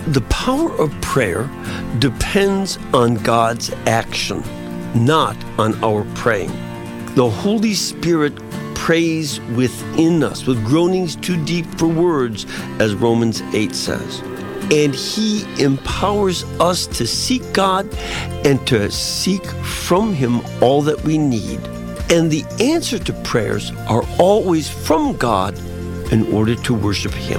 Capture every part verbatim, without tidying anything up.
The power of prayer depends on God's action, not on our praying. The Holy Spirit prays within us with groanings too deep for words, as Romans eight says. And He empowers us to seek God and to seek from Him all that we need. And the answer to prayers are always from God in order to worship Him.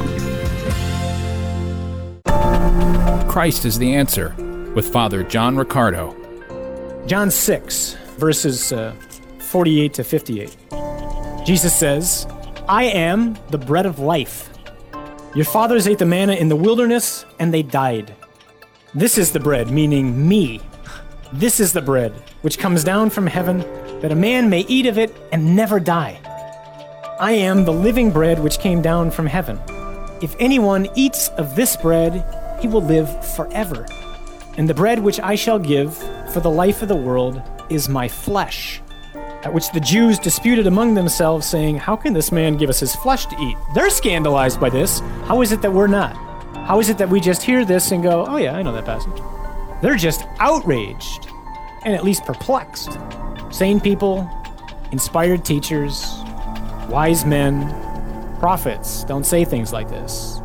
Christ is the answer, with Father John Riccardo. John six, verses uh, forty-eight to fifty-eight. Jesus says, I am the bread of life. Your fathers ate the manna in the wilderness, and they died. This is the bread, meaning me. This is the bread which comes down from heaven, that a man may eat of it and never die. I am the living bread which came down from heaven. If anyone eats of this bread, he will live forever. And the bread which I shall give for the life of the world is my flesh. At which the Jews disputed among themselves, saying, how can this man give us his flesh to eat? They're scandalized by this. How is it that we're not? How is it that we just hear this and go, oh yeah, I know that passage? They're just outraged and at least perplexed. Sane people, inspired teachers, wise men, prophets don't say things like this.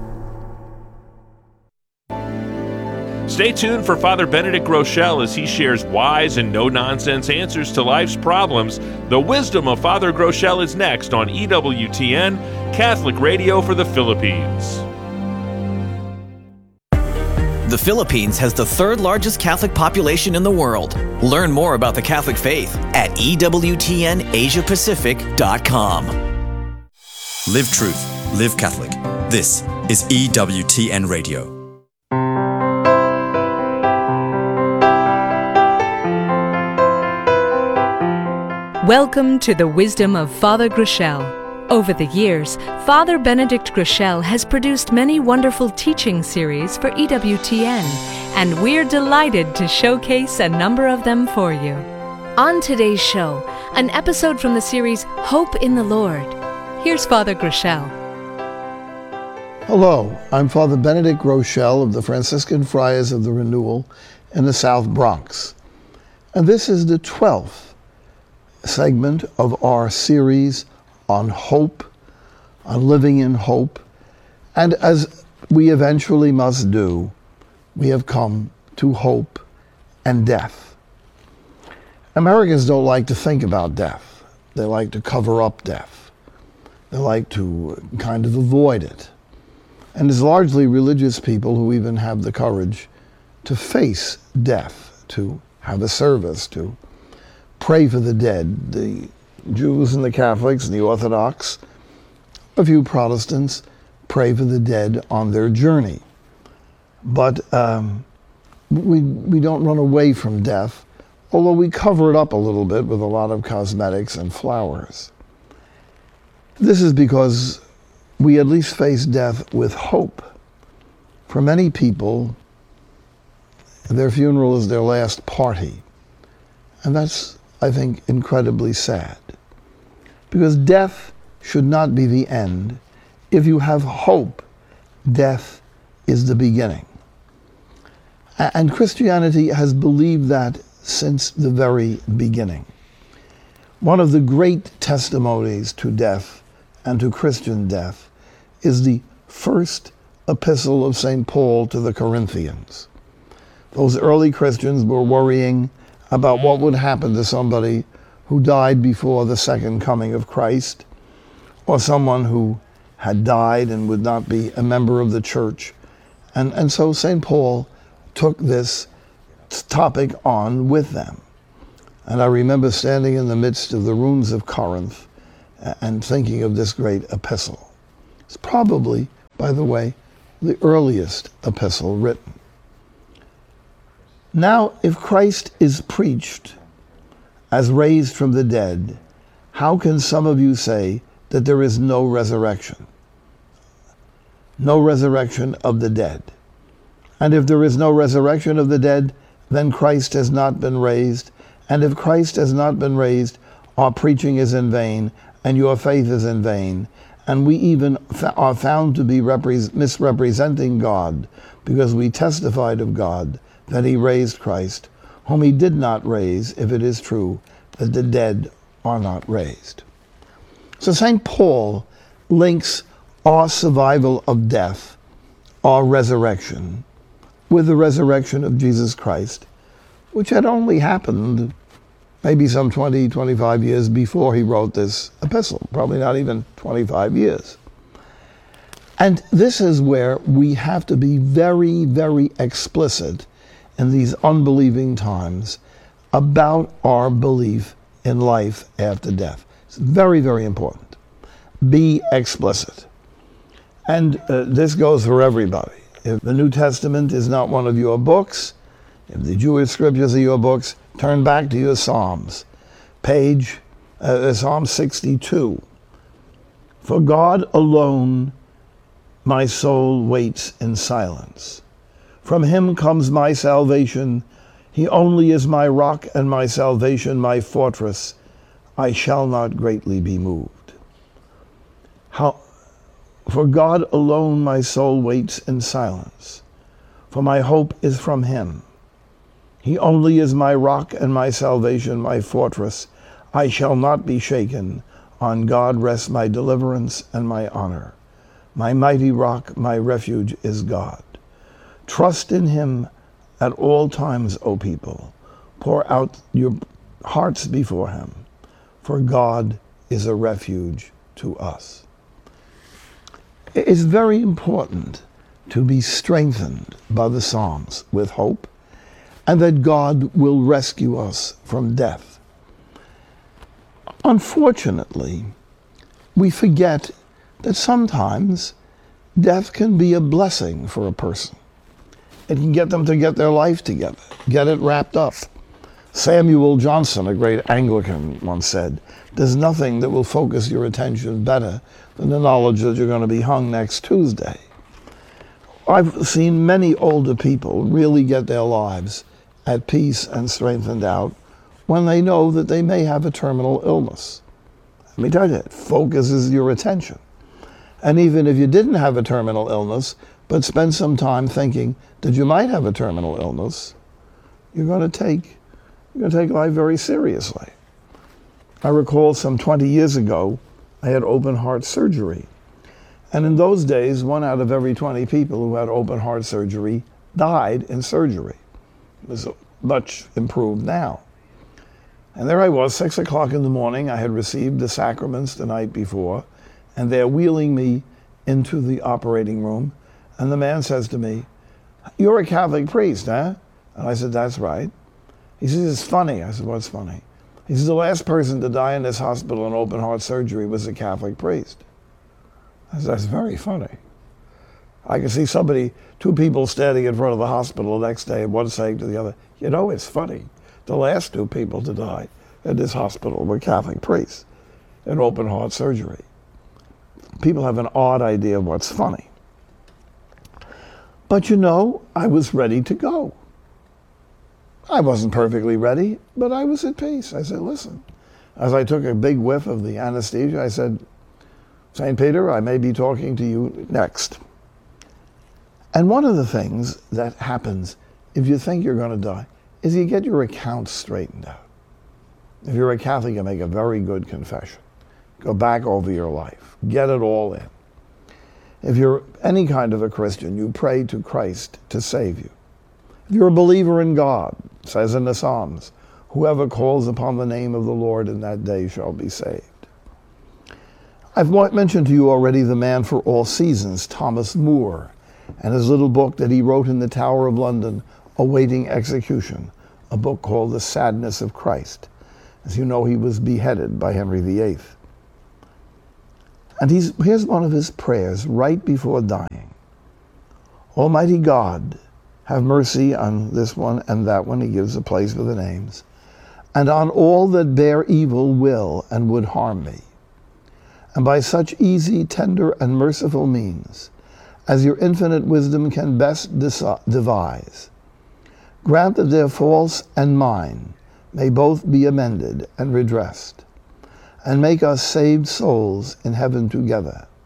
Stay tuned for Father Benedict Groeschel as he shares wise and no-nonsense answers to life's problems. The wisdom of Father Groeschel is next on E W T N, Catholic Radio for the Philippines. The Philippines has the third largest Catholic population in the world. Learn more about the Catholic faith at E W T N Asia Pacific dot com. Live truth, live Catholic. This is E W T N Radio. Welcome to the Wisdom of Father Groeschel. Over the years, Father Benedict Groeschel has produced many wonderful teaching series for E W T N, and we're delighted to showcase a number of them for you. On today's show, an episode from the series Hope in the Lord. Here's Father Groeschel. Hello, I'm Father Benedict Groeschel of the Franciscan Friars of the Renewal in the South Bronx, and this is the twelfth segment of our series on hope, on living in hope, and as we eventually must do, we have come to hope and death. Americans don't like to think about death. They like to cover up death. They like to kind of avoid it. And it's largely religious people who even have the courage to face death, to have a service, to pray for the dead. The Jews and the Catholics and the Orthodox, a few Protestants, pray for the dead on their journey. But um, we, we don't run away from death, although we cover it up a little bit with a lot of cosmetics and flowers. This is because we at least face death with hope. For many people, their funeral is their last party. And that's, I think, incredibly sad. Because death should not be the end. If you have hope, death is the beginning. And Christianity has believed that since the very beginning. One of the great testimonies to death and to Christian death is the first epistle of Saint Paul to the Corinthians. Those early Christians were worrying about what would happen to somebody who died before the second coming of Christ, or someone who had died and would not be a member of the church. And, and so Saint Paul took this topic on with them. And I remember standing in the midst of the ruins of Corinth and thinking of this great epistle. It's probably, by the way, the earliest epistle written. Now, if Christ is preached as raised from the dead, how can some of you say that there is no resurrection? No resurrection of the dead. And if there is no resurrection of the dead, then Christ has not been raised. And if Christ has not been raised, our preaching is in vain, and your faith is in vain. And we even are found to be repre- misrepresenting God because we testified of God that he raised Christ, whom he did not raise, if it is true that the dead are not raised. So Saint Paul links our survival of death, our resurrection, with the resurrection of Jesus Christ, which had only happened maybe some twenty, twenty-five years before he wrote this epistle, probably not even twenty-five years. And this is where we have to be very, very explicit in these unbelieving times about our belief in life after death. It's very, very important. Be explicit. And uh, this goes for everybody. If the New Testament is not one of your books, if the Jewish scriptures are your books, turn back to your Psalms. Page, uh, Psalm sixty-two. For God alone my soul waits in silence. From him comes my salvation. He only is my rock and my salvation, my fortress. I shall not greatly be moved. How, for God alone my soul waits in silence, for my hope is from him. He only is my rock and my salvation, my fortress. I shall not be shaken. On God rests my deliverance and my honor. My mighty rock, my refuge is God. Trust in him at all times, O people. Pour out your hearts before him, for God is a refuge to us. It's very important to be strengthened by the Psalms with hope, and that God will rescue us from death. Unfortunately, we forget that sometimes death can be a blessing for a person. It can get them to get their life together, get it wrapped up. Samuel Johnson, a great Anglican, once said, "There's nothing that will focus your attention better than the knowledge that you're going to be hung next Tuesday." I've seen many older people really get their lives at peace and strengthened out when they know that they may have a terminal illness. Let me tell you, it focuses your attention. And even if you didn't have a terminal illness, but spend some time thinking that you might have a terminal illness, you're going to take you're going to take life very seriously. I recall some twenty years ago, I had open heart surgery. And in those days, one out of every twenty people who had open heart surgery died in surgery. It was much improved now. And there I was, six o'clock in the morning. I had received the sacraments the night before, and they're wheeling me into the operating room. And the man says to me, "You're a Catholic priest, huh?" And I said, "That's right." He says, "It's funny." I said, "What's funny?" He says, "The last person to die in this hospital in open heart surgery was a Catholic priest." I said, "That's very funny." I could see somebody, two people standing in front of the hospital the next day, and one saying to the other, "You know, it's funny. The last two people to die in this hospital were Catholic priests in open heart surgery." People have an odd idea of what's funny. But you know, I was ready to go. I wasn't perfectly ready, but I was at peace. I said, "Listen." As I took a big whiff of the anesthesia, I said, "Saint Peter, I may be talking to you next." And one of the things that happens if you think you're going to die is you get your accounts straightened out. If you're a Catholic, you make a very good confession. Go back over your life. Get it all in. If you're any kind of a Christian, you pray to Christ to save you. If you're a believer in God, it says in the Psalms, "Whoever calls upon the name of the Lord in that day shall be saved." I've mentioned to you already the man for all seasons, Thomas Moore, and his little book that he wrote in the Tower of London, awaiting execution, a book called The Sadness of Christ. As you know, he was beheaded by Henry the Eighth. And he's, here's one of his prayers right before dying. "Almighty God, have mercy on this one and that one," he gives a place for the names, "and on all that bear evil will and would harm me. And by such easy, tender, and merciful means as your infinite wisdom can best devise, grant that their faults and mine may both be amended and redressed, and make us saved souls in heaven together.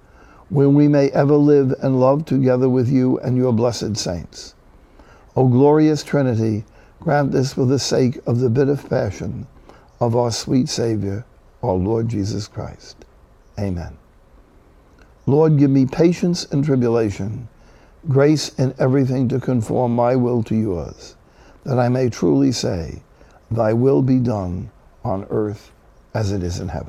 where we may ever live and love together with you and your blessed saints. O glorious Trinity, grant this for the sake of the bitter passion of our sweet Savior, our Lord Jesus Christ. Amen. Lord, give me patience in tribulation, grace in everything to conform my will to yours, that I may truly say, thy will be done on earth as it is in heaven.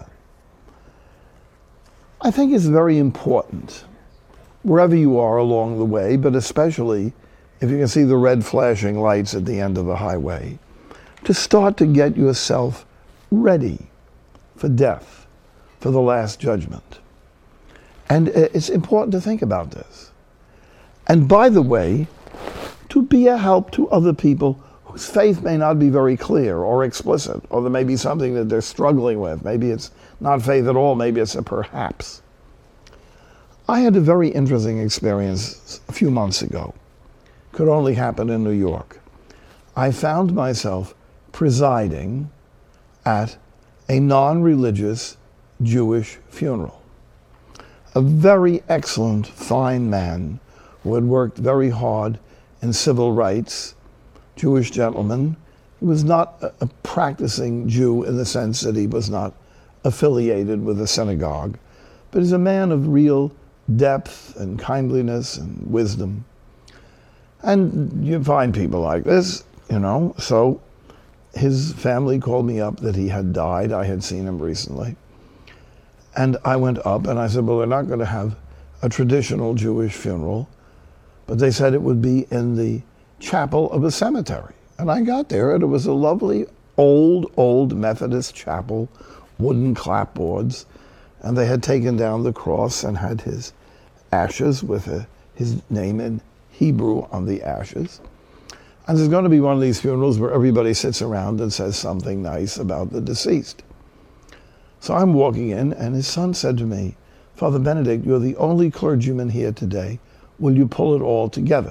I think it's very important, wherever you are along the way, but especially if you can see the red flashing lights at the end of the highway, to start to get yourself ready for death, for the last judgment. And it's important to think about this. And by the way, to be a help to other people whose faith may not be very clear or explicit, or there may be something that they're struggling with. Maybe it's not faith at all, maybe it's a perhaps. I had a very interesting experience a few months ago. Could only happen in New York. I found myself presiding at a non-religious Jewish funeral. A very excellent, fine man who had worked very hard in civil rights, Jewish gentleman. He was not a, a practicing Jew in the sense that he was not affiliated with a synagogue, but he's a man of real depth and kindliness and wisdom. And you find people like this, you know. So his family called me up that he had died. I had seen him recently. And I went up and I said, well, they're not going to have a traditional Jewish funeral, but they said it would be in the chapel of a cemetery. And I got there and it was a lovely old, old Methodist chapel, wooden clapboards. And they had taken down the cross and had his ashes with a, his name in Hebrew on the ashes. And there's going to be one of these funerals where everybody sits around and says something nice about the deceased. So I'm walking in, and his son said to me, Father Benedict, you're the only clergyman here today. Will you pull it all together?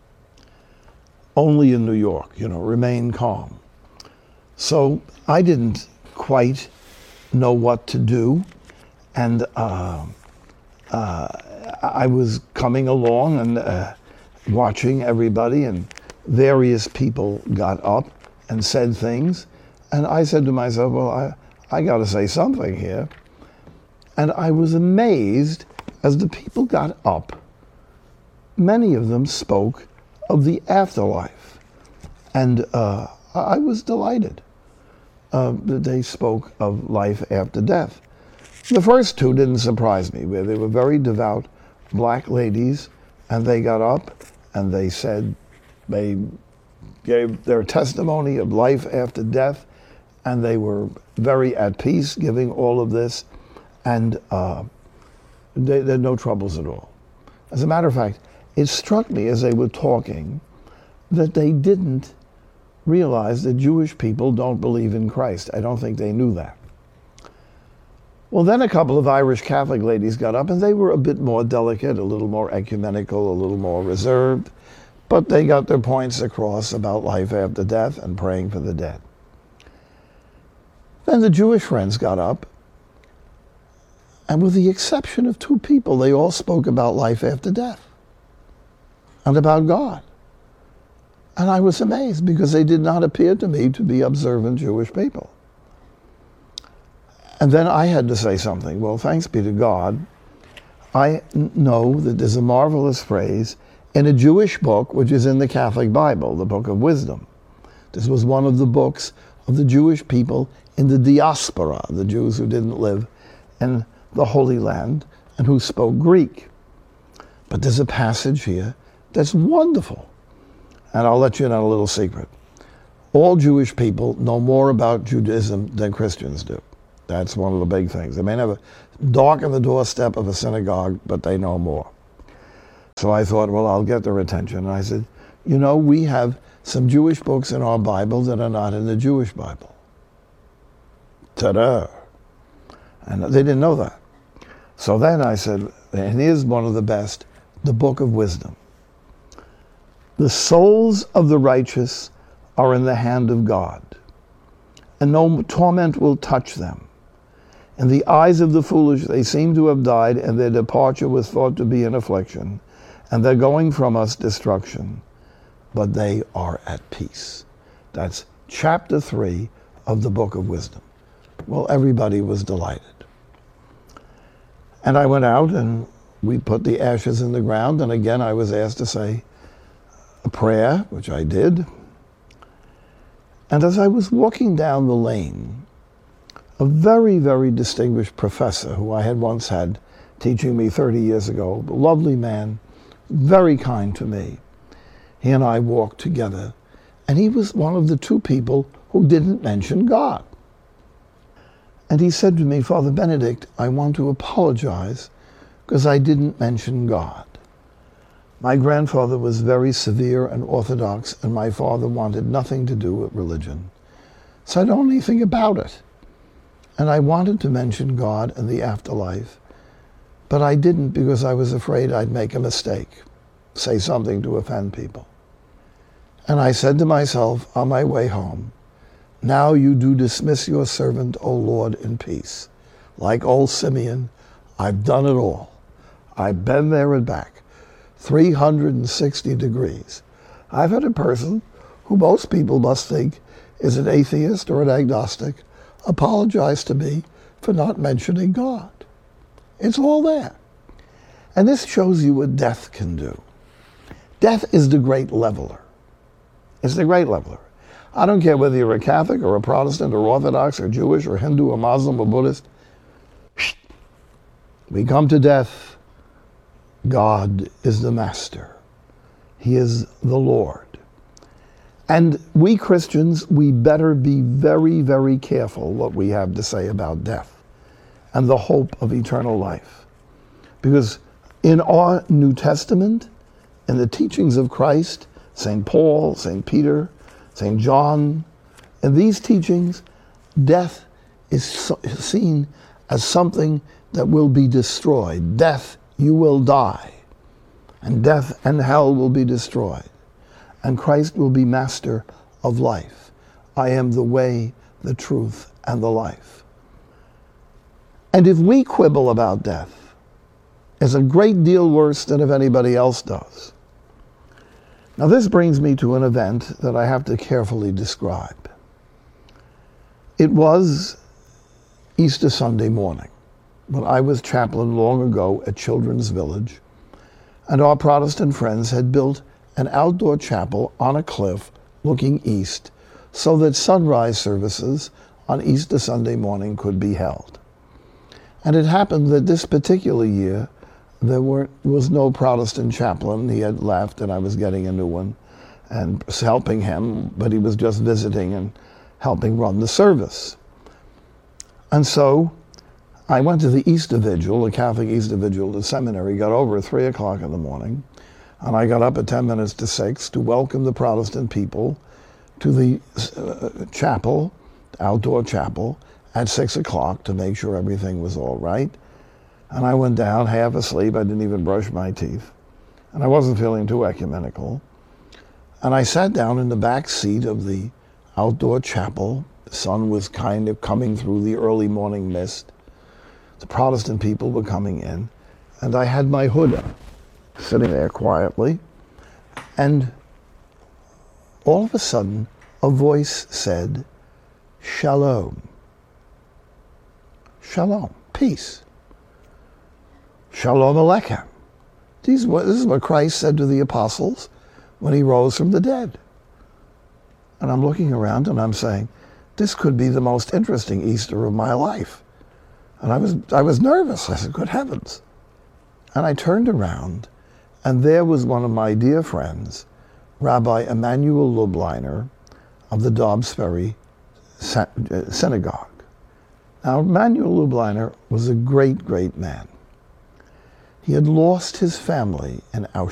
Only in New York, you know, remain calm. So I didn't quite know what to do, and uh, uh, I was coming along and uh, watching everybody, and various people got up and said things, and I said to myself, well, I, I got to say something here. And I was amazed as the people got up. Many of them spoke of the afterlife, and uh, I was delighted uh, that they spoke of life after death. The first two didn't surprise me. They were very devout black ladies, and they got up and they said, they gave their testimony of life after death, and they were very at peace giving all of this, and uh, they, they had no troubles at all. As a matter of fact, it struck me as they were talking that they didn't realize that Jewish people don't believe in Christ. I don't think they knew that. Well, then a couple of Irish Catholic ladies got up, and they were a bit more delicate, a little more ecumenical, a little more reserved, but they got their points across about life after death and praying for the dead. Then the Jewish friends got up, and with the exception of two people, they all spoke about life after death and about God. And I was amazed because they did not appear to me to be observant Jewish people. And then I had to say something. Well, thanks be to God, I know that there's a marvelous phrase in a Jewish book, which is in the Catholic Bible, the Book of Wisdom. This was one of the books of the Jewish people in the diaspora, the Jews who didn't live in the Holy Land and who spoke Greek. But there's a passage here that's wonderful. And I'll let you in on a little secret. All Jewish people know more about Judaism than Christians do. That's one of the big things. They may never darken the doorstep of a synagogue, but they know more. So I thought, well, I'll get their attention. And I said, you know, we have some Jewish books in our Bible that are not in the Jewish Bible. Ta-da! And they didn't know that. So then I said, and here's one of the best, the Book of Wisdom. The souls of the righteous are in the hand of God, and no torment will touch them. In the eyes of the foolish, they seem to have died, and their departure was thought to be an affliction, and their going from us destruction. But they are at peace. That's chapter three of the Book of Wisdom. Well, everybody was delighted. And I went out and we put the ashes in the ground, and again I was asked to say a prayer, which I did. And as I was walking down the lane, a very, very distinguished professor who I had once had teaching me thirty years ago, a lovely man, very kind to me, he and I walked together, and he was one of the two people who didn't mention God. And he said to me, Father Benedict, I want to apologize because I didn't mention God. My grandfather was very severe and orthodox, and my father wanted nothing to do with religion. So I don't know anything about it. And I wanted to mention God and the afterlife, but I didn't because I was afraid I'd make a mistake, say something to offend people. And I said to myself on my way home, now you do dismiss your servant, O Lord, in peace. Like old Simeon, I've done it all. I've been there and back, three hundred sixty degrees. I've had a person who most people must think is an atheist or an agnostic apologize to me for not mentioning God. It's all there. And this shows you what death can do. Death is the great leveler. It's the great leveler. I don't care whether you're a Catholic or a Protestant or Orthodox or Jewish or Hindu or Muslim or Buddhist. We come to death. God is the master. He is the Lord. And we Christians, we better be very, very careful what we have to say about death and the hope of eternal life. Because in our New Testament, in the teachings of Christ, Saint Paul, Saint Peter, Saint John, in these teachings, death is seen as something that will be destroyed. Death, you will die. And death and hell will be destroyed. And Christ will be master of life. I am the way, the truth, and the life. And if we quibble about death, it's a great deal worse than if anybody else does. Now this brings me to an event that I have to carefully describe. It was Easter Sunday morning, when I was chaplain long ago at Children's Village, and our Protestant friends had built an outdoor chapel on a cliff looking east so that sunrise services on Easter Sunday morning could be held. And it happened that this particular year, there were, was no Protestant chaplain. He had left and I was getting a new one and helping him, but he was just visiting and helping run the service. And so I went to the Easter Vigil, the Catholic Easter Vigil, the seminary, got over at three o'clock in the morning, and I got up at ten minutes to six to welcome the Protestant people to the uh, chapel, outdoor chapel, at six o'clock to make sure everything was all right. And I went down half asleep. I didn't even brush my teeth. And I wasn't feeling too ecumenical. And I sat down in the back seat of the outdoor chapel. The sun was kind of coming through the early morning mist. The Protestant people were coming in. And I had my hood up, sitting there quietly. And all of a sudden, a voice said, Shalom. Shalom, peace. Shalom Aleichem. This is what Christ said to the apostles when he rose from the dead. And I'm looking around and I'm saying, this could be the most interesting Easter of my life. And I was, I was nervous. I said, good heavens. And I turned around, and there was one of my dear friends, Rabbi Emanuel Lubliner of the Dobbs Ferry Synagogue. Now, Emanuel Lubliner was a great, great man. He had lost his family in Auschwitz.